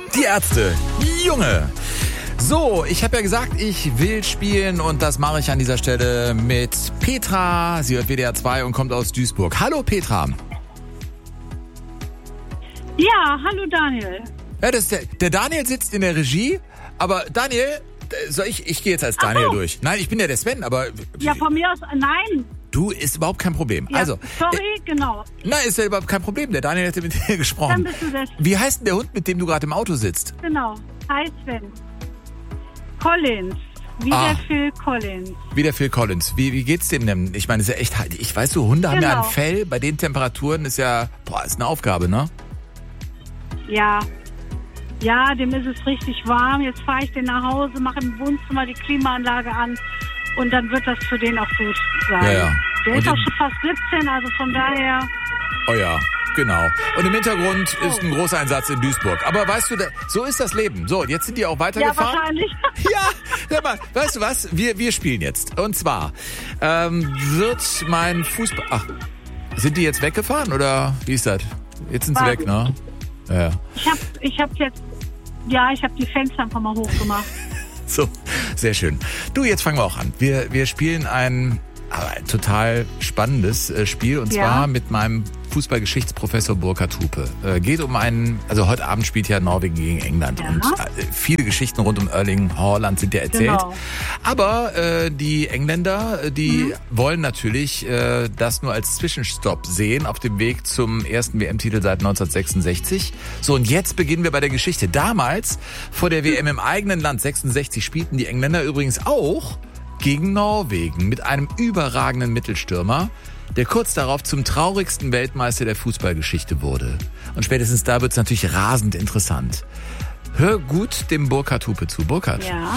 Die Ärzte. Junge. So, ich habe ja gesagt, ich will spielen und das mache ich an dieser Stelle mit Petra. Sie hört WDR 2 und kommt aus Duisburg. Hallo Petra. Ja, hallo Daniel. Ja, der Daniel sitzt in der Regie, aber Daniel, ich gehe jetzt als Daniel durch. Nein, ich bin ja der Sven, aber... Ja, von mir aus, nein. Du, ist überhaupt kein Problem. Ja, also, sorry, genau. Nein, ist ja überhaupt kein Problem. Der Daniel hätte mit dir gesprochen. Dann bist du das. Wie heißt denn der Hund, mit dem du gerade im Auto sitzt? Genau. Hi Sven. Collins. Wie der Phil Collins. Wie der Phil Collins. Wie geht's dem denn? Ich meine, ist ja echt, ich weiß so, Hunde haben ja ein Fell, bei den Temperaturen ist ja, ist eine Aufgabe, ne? Ja. Ja, dem ist es richtig warm. Jetzt fahre ich den nach Hause, mache im Wohnzimmer die Klimaanlage an und dann wird das für den auch gut sein. Ja. Der ist auch schon fast 17, also von daher... Oh ja, genau. Und im Hintergrund ist ein Großeinsatz in Duisburg. Aber weißt du, so ist das Leben. So, jetzt sind die auch weitergefahren. Ja, wahrscheinlich. Ja, hör mal, weißt du was? Wir spielen jetzt. Und zwar wird mein Fußball... Ach, sind die jetzt weggefahren oder wie ist das? Jetzt sind sie weg, ne? Ja. Ich habe die Fenster einfach mal hochgemacht. So, sehr schön. Du, jetzt fangen wir auch an. Wir spielen ein total spannendes Spiel und zwar mit meinem Fußballgeschichtsprofessor Burkhard Hupe. Geht um also heute Abend spielt ja Norwegen gegen England und viele Geschichten rund um Erling Haaland sind ja erzählt. Genau. Aber die Engländer, die wollen natürlich das nur als Zwischenstopp sehen auf dem Weg zum ersten WM-Titel seit 1966. So, und jetzt beginnen wir bei der Geschichte. Damals, vor der WM im eigenen Land 66, spielten die Engländer übrigens auch gegen Norwegen mit einem überragenden Mittelstürmer, der kurz darauf zum traurigsten Weltmeister der Fußballgeschichte wurde. Und spätestens da wird es natürlich rasend interessant. Hör gut dem Burkhard Hupe zu. Burkhard. Ja.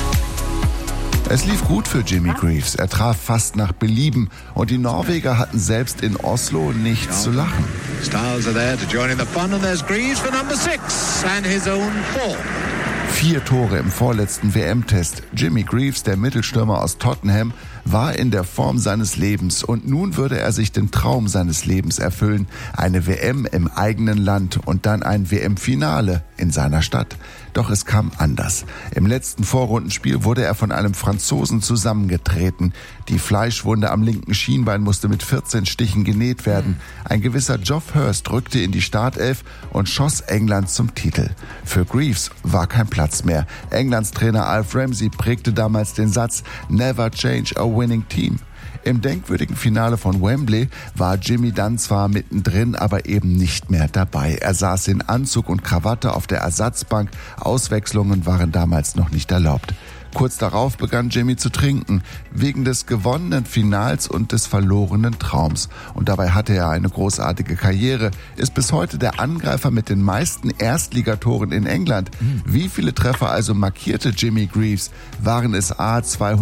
Es lief gut für Jimmy Greaves. Er traf fast nach Belieben und die Norweger hatten selbst in Oslo nichts zu lachen. Styles are there to join in the fun and there's Greaves for number 6 and his own 4. 4 Tore im vorletzten WM-Test. Jimmy Greaves, der Mittelstürmer aus Tottenham, war in der Form seines Lebens und nun würde er sich den Traum seines Lebens erfüllen. Eine WM im eigenen Land und dann ein WM-Finale in seiner Stadt. Doch es kam anders. Im letzten Vorrundenspiel wurde er von einem Franzosen zusammengetreten. Die Fleischwunde am linken Schienbein musste mit 14 Stichen genäht werden. Ein gewisser Geoff Hurst rückte in die Startelf und schoss England zum Titel. Für Greaves war kein Platz mehr. Englands Trainer Alf Ramsey prägte damals den Satz "Never change a winning team". Im denkwürdigen Finale von Wembley war Jimmy dann zwar mittendrin, aber eben nicht mehr dabei. Er saß in Anzug und Krawatte auf der Ersatzbank. Auswechslungen waren damals noch nicht erlaubt. Kurz darauf begann Jimmy zu trinken, wegen des gewonnenen Finals und des verlorenen Traums. Und dabei hatte er eine großartige Karriere, ist bis heute der Angreifer mit den meisten Erstligatoren in England. Wie viele Treffer also markierte Jimmy Greaves? Waren es A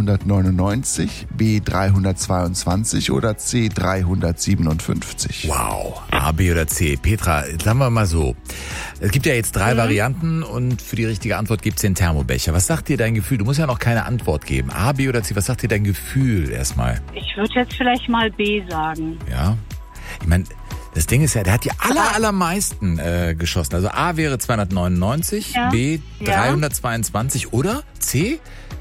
299, B 322 oder C 357? Wow, A, B oder C. Petra, sagen wir mal so. Es gibt ja jetzt 3 Varianten und für die richtige Antwort gibt's den Thermobecher. Was sagt dir dein Gefühl? Du musst ja noch keine Antwort geben. A, B oder C, was sagt dir dein Gefühl erstmal? Ich würde jetzt vielleicht mal B sagen. Ja, ich meine, das Ding ist ja, der hat die allermeisten geschossen. Also A wäre 299, B 322 oder C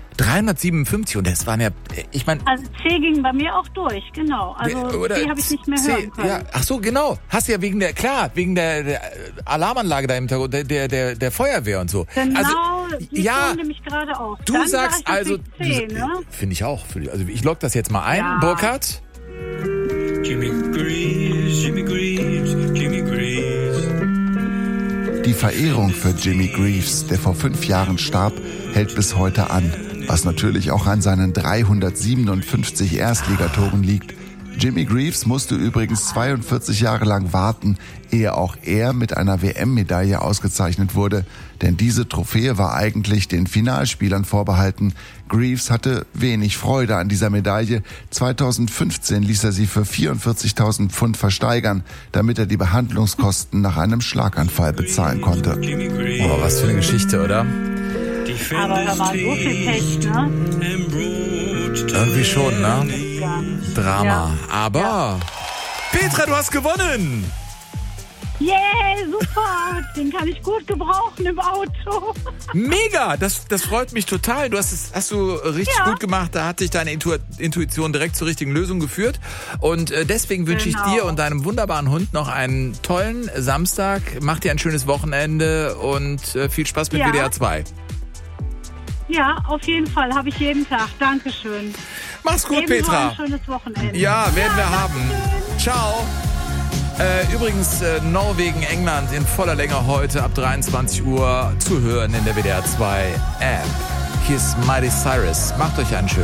357 und das waren ja, ich meine... Also C ging bei mir auch durch, genau. Also C habe ich nicht mehr hören können. Ja, ach so, genau. Hast du ja wegen der Alarmanlage da im Hintergrund, der Feuerwehr und so. Genau, also, die kommen nämlich gerade auf. Du dann sagst also... C, ne? Finde ich auch. Also ich log das jetzt mal ein. Ja. Burkhard? Jimmy Greaves, Jimmy Greaves, Jimmy Greaves. Die Verehrung für Jimmy Greaves, der vor 5 Jahren starb, hält bis heute an. Was natürlich auch an seinen 357 Erstligatoren liegt. Jimmy Greaves musste übrigens 42 Jahre lang warten, ehe auch er mit einer WM-Medaille ausgezeichnet wurde. Denn diese Trophäe war eigentlich den Finalspielern vorbehalten. Greaves hatte wenig Freude an dieser Medaille. 2015 ließ er sie für 44.000 Pfund versteigern, damit er die Behandlungskosten nach einem Schlaganfall bezahlen konnte. Oh, was für eine Geschichte, oder? Aber da war so viel Pech, ne? Irgendwie schon, ne? Drama. Ja. Aber, Petra, du hast gewonnen! Yeah, super. Den kann ich gut gebrauchen im Auto. Mega, das freut mich total. Hast du richtig gut gemacht. Da hat sich deine Intuition direkt zur richtigen Lösung geführt. Und deswegen wünsche ich dir und deinem wunderbaren Hund noch einen tollen Samstag. Mach dir ein schönes Wochenende und viel Spaß mit WDR 2. Ja, auf jeden Fall. Habe ich jeden Tag. Dankeschön. Mach's gut, Ebenso Petra. ein schönes Wochenende. Ja, werden wir haben. Ciao. Übrigens, Norwegen, England in voller Länge heute ab 23 Uhr zu hören in der WDR 2 App. Kiss Miley Cyrus. Macht euch einen schönen.